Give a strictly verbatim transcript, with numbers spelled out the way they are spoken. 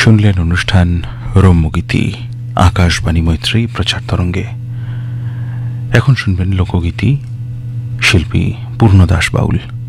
শুনলেন অনুষ্ঠান রম্যগীতি আকাশবাণী মৈত্রী প্রচার তরঙ্গে। এখন শুনবেন লোকগীতি, শিল্পী পূর্ণদাস বাউল।